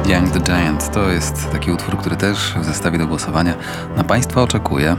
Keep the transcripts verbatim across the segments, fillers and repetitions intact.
Young the Giant to jest taki utwór, który też w zestawie do głosowania na Państwa oczekuje.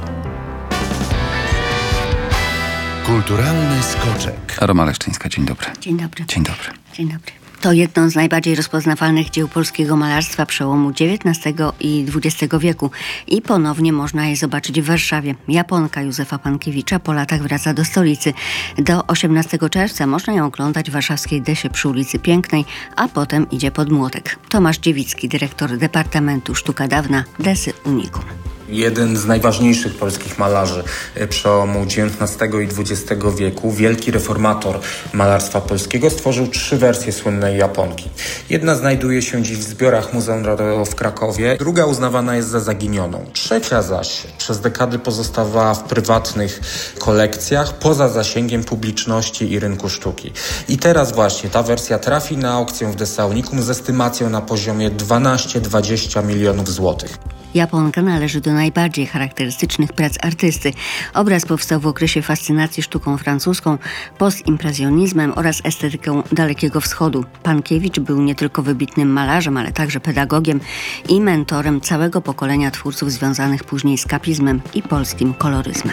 Kulturalny skoczek. Roma Leszczyńska, dzień dobry. Dzień dobry. Dzień dobry. Dzień dobry. To jedno z najbardziej rozpoznawalnych dzieł polskiego malarstwa przełomu dziewiętnastego i dwudziestego wieku i ponownie można je zobaczyć w Warszawie. Japonka Józefa Pankiewicza po latach wraca do stolicy. Do osiemnastego czerwca można ją oglądać w warszawskiej Desie przy ulicy Pięknej, a potem idzie pod młotek. Tomasz Dziewicki, dyrektor Departamentu Sztuka Dawna Desy Unikum. Jeden z najważniejszych polskich malarzy przełomu dziewiętnastego i dwudziestego wieku, wielki reformator malarstwa polskiego, stworzył trzy wersje słynnej Japonki. Jedna znajduje się dziś w zbiorach Muzeum Narodowego w Krakowie, druga uznawana jest za zaginioną. Trzecia zaś przez dekady pozostawała w prywatnych kolekcjach, poza zasięgiem publiczności i rynku sztuki. I teraz właśnie ta wersja trafi na aukcję w Desa Unicum z estymacją na poziomie dwanaście do dwudziestu milionów złotych. Japonka należy do najbardziej charakterystycznych prac artysty. Obraz powstał w okresie fascynacji sztuką francuską, postimpresjonizmem oraz estetyką Dalekiego Wschodu. Pankiewicz był nie tylko wybitnym malarzem, ale także pedagogiem i mentorem całego pokolenia twórców związanych później z kapizmem i polskim koloryzmem.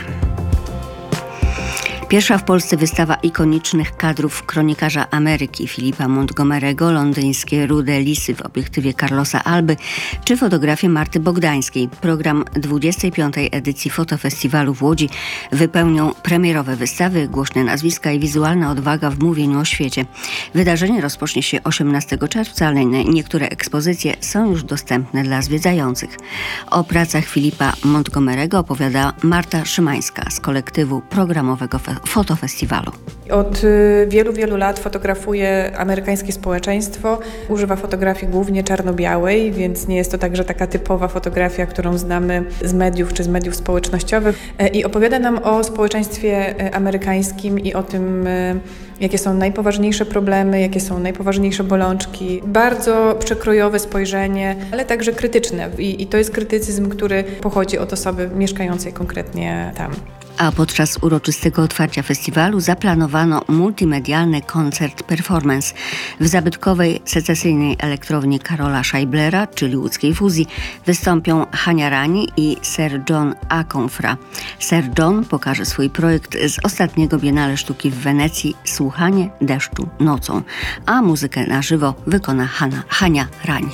Pierwsza w Polsce wystawa ikonicznych kadrów kronikarza Ameryki Philipa Montgomery'ego, londyńskie Rude Lisy w obiektywie Carlosa Alby czy fotografie Marty Bogdańskiej. Program dwudziestej piątej edycji Fotofestiwalu w Łodzi wypełnią premierowe wystawy, głośne nazwiska i wizualna odwaga w mówieniu o świecie. Wydarzenie rozpocznie się osiemnastego czerwca, ale niektóre ekspozycje są już dostępne dla zwiedzających. O pracach Philipa Montgomery'ego opowiada Marta Szymańska z kolektywu programowego Fotofestiwalu. Od wielu, wielu lat fotografuje amerykańskie społeczeństwo. Używa fotografii głównie czarno-białej, więc nie jest to także taka typowa fotografia, którą znamy z mediów czy z mediów społecznościowych. I opowiada nam o społeczeństwie amerykańskim i o tym, jakie są najpoważniejsze problemy, jakie są najpoważniejsze bolączki. Bardzo przekrojowe spojrzenie, ale także krytyczne. I, i to jest krytycyzm, który pochodzi od osoby mieszkającej konkretnie tam. A podczas uroczystego otwarcia festiwalu zaplanowano multimedialny koncert performance. W zabytkowej secesyjnej elektrowni Karola Scheiblera, czyli łódzkiej fuzji, wystąpią Hania Rani i Sir John Aconfra. Sir John pokaże swój projekt z ostatniego Biennale Sztuki w Wenecji Słuchanie deszczu nocą, a muzykę na żywo wykona Hana, Hania Rani.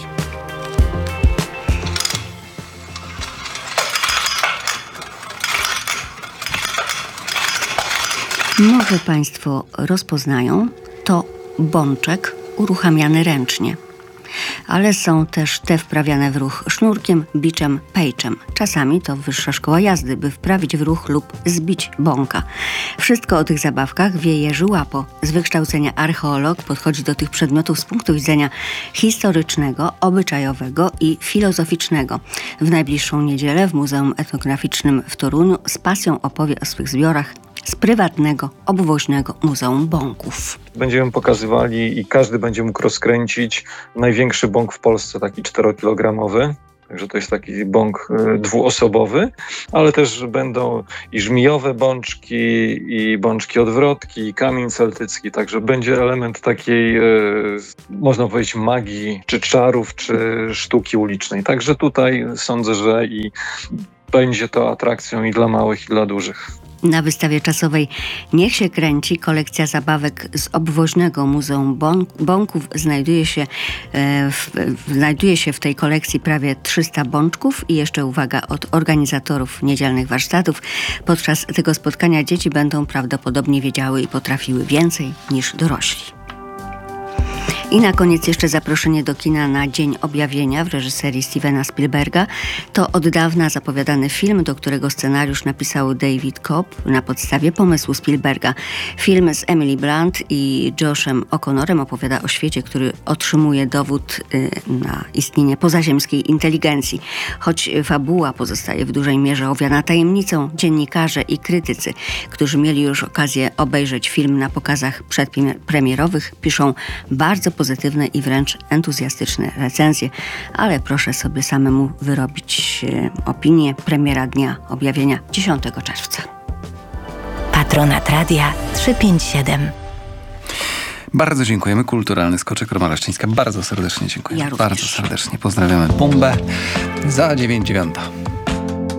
Może Państwo rozpoznają, to bączek uruchamiany ręcznie. Ale są też te wprawiane w ruch sznurkiem, biczem, pejczem. Czasami to wyższa szkoła jazdy, by wprawić w ruch lub zbić bąka. Wszystko o tych zabawkach wie Jerzy Łapo. Z wykształcenia archeolog podchodzi do tych przedmiotów z punktu widzenia historycznego, obyczajowego i filozoficznego. W najbliższą niedzielę w Muzeum Etnograficznym w Toruniu z pasją opowie o swych zbiorach z prywatnego, obwoźnego Muzeum Bąków. Będziemy pokazywali i każdy będzie mógł rozkręcić największy bąk w Polsce, taki czterokilogramowy. Także to jest taki bąk dwuosobowy, ale też będą i żmijowe bączki, i bączki odwrotki, i kamień celtycki. Także będzie element takiej, e, można powiedzieć, magii, czy czarów, czy sztuki ulicznej. Także tutaj sądzę, że i będzie to atrakcją i dla małych, i dla dużych. Na wystawie czasowej Niech się kręci kolekcja zabawek z obwoźnego Muzeum Bąków znajduje się, e, w, znajduje się w tej kolekcji prawie trzysta bączków i jeszcze uwaga od organizatorów niedzielnych warsztatów. Podczas tego spotkania dzieci będą prawdopodobnie wiedziały i potrafiły więcej niż dorośli. I na koniec jeszcze zaproszenie do kina na Dzień Objawienia w reżyserii Stevena Spielberga. To od dawna zapowiadany film, do którego scenariusz napisał David Cobb na podstawie pomysłu Spielberga. Film z Emily Blunt i Joshem O'Connorem opowiada o świecie, który otrzymuje dowód y, na istnienie pozaziemskiej inteligencji. Choć fabuła pozostaje w dużej mierze owiana tajemnicą, dziennikarze i krytycy, którzy mieli już okazję obejrzeć film na pokazach przedpremierowych, piszą bardzo pozytywne i wręcz entuzjastyczne recenzje, ale proszę sobie samemu wyrobić e, opinię. Premiera Dnia Objawienia dziesiątego czerwca. Patronat Radia trzysta pięćdziesiąt siedem. Bardzo dziękujemy. Kulturalny skoczek, Romana Leszczyńska. Bardzo serdecznie dziękuję. Ja również. Bardzo serdecznie. Pozdrawiamy Pumbę za dziewięć dziewiąta.